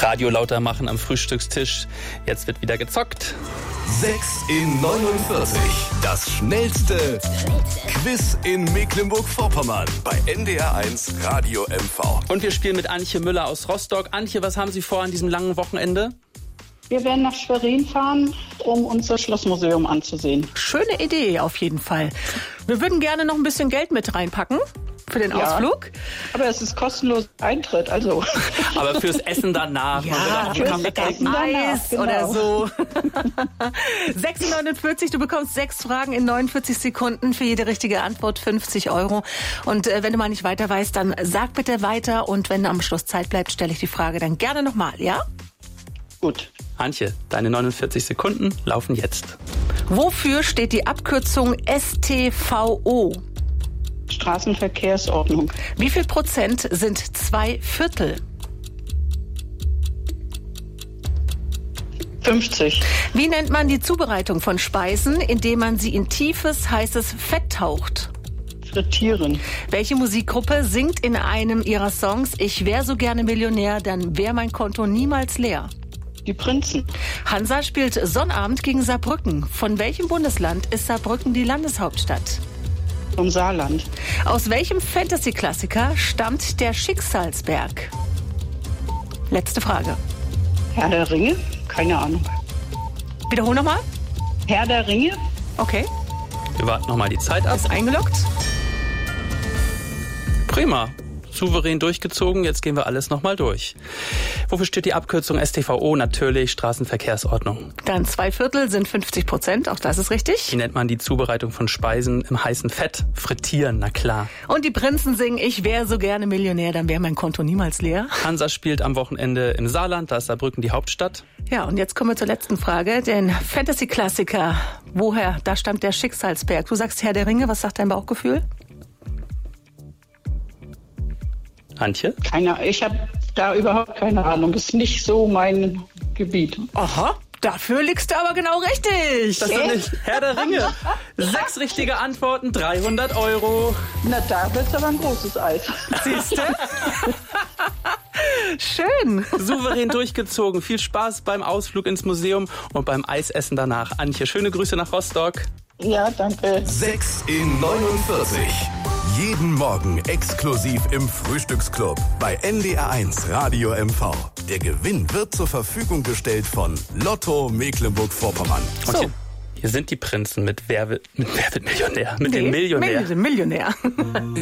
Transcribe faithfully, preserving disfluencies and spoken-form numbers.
Radio lauter machen am Frühstückstisch. Jetzt wird wieder gezockt. sechs in neunundvierzig. Das schnellste Quiz in Mecklenburg-Vorpommern bei N D R eins Radio M V. Und wir spielen mit Antje Müller aus Rostock. Antje, was haben Sie vor an diesem langen Wochenende? Wir werden nach Schwerin fahren, um uns das Schlossmuseum anzusehen. Schöne Idee auf jeden Fall. Wir würden gerne noch ein bisschen Geld mit reinpacken für den Ja. Ausflug. Aber es ist kostenlos Eintritt, also. Aber fürs Essen danach. Ja, man will fürs auch lecker Essen essen. Eis Genau. oder so. sechs Uhr neunundvierzig, du bekommst sechs Fragen in neunundvierzig Sekunden. Für jede richtige Antwort fünfzig Euro. Und äh, wenn du mal nicht weiter weißt, dann sag bitte weiter. Und wenn am Schluss Zeit bleibt, stelle ich die Frage dann gerne nochmal, ja? Gut. Antje, deine neunundvierzig Sekunden laufen jetzt. Wofür steht die Abkürzung S T V O? Straßenverkehrsordnung. Wie viel Prozent sind zwei Viertel? fünfzig. Wie nennt man die Zubereitung von Speisen, indem man sie in tiefes, heißes Fett taucht? Frittieren. Welche Musikgruppe singt in einem ihrer Songs Ich wär so gerne Millionär, dann wär mein Konto niemals leer? Die Prinzen. Hansa spielt Sonnabend gegen Saarbrücken. Von welchem Bundesland ist Saarbrücken die Landeshauptstadt? Vom Saarland. Aus welchem Fantasy-Klassiker stammt der Schicksalsberg? Letzte Frage. Herr der Ringe? Keine Ahnung. Wiederhol nochmal. Herr der Ringe? Okay, Wir warten nochmal die Zeit ab. ist eingeloggt. Prima. Souverän durchgezogen. Jetzt gehen wir alles nochmal durch. Wofür steht die Abkürzung S T V O? Natürlich Straßenverkehrsordnung. Dann zwei Viertel sind fünfzig Prozent, auch das ist richtig. Wie nennt man die Zubereitung von Speisen im heißen Fett? Frittieren, na klar. Und die Prinzen singen Ich wär so gerne Millionär, dann wäre mein Konto niemals leer. Hansa spielt am Wochenende im Saarland, da ist Saarbrücken die Hauptstadt. Ja, und jetzt kommen wir zur letzten Frage. Den Fantasy-Klassiker, woher, da stammt der Schicksalsberg. Du sagst Herr der Ringe, was sagt dein Bauchgefühl? Antje? Keine, ich habe da überhaupt keine Ahnung. Ist nicht so mein Gebiet. Aha, dafür liegst du aber genau richtig. Das ist nicht Herr der Ringe. Sechs richtige Antworten, dreihundert Euro. Na, da wird's aber ein großes Eis. Siehst du? Schön. Souverän durchgezogen. Viel Spaß beim Ausflug ins Museum und beim Eisessen danach. Antje, schöne Grüße nach Rostock. Ja, danke. sechs in neunundvierzig. Jeden Morgen exklusiv im Frühstücksclub bei N D R eins Radio M V. Der Gewinn wird zur Verfügung gestellt von Lotto Mecklenburg-Vorpommern. Und So. hier, hier sind die Prinzen mit Wer wird, mit Wer wird Millionär? Mit dem Nee, Millionär. Mit dem Millionär.